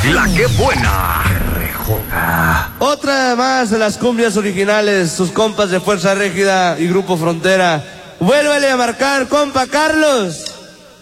La que buena. RJ. Otra más de las cumbias originales, sus compas de Fuerza Régida y Grupo Frontera. Vuélvele a marcar, compa Carlos.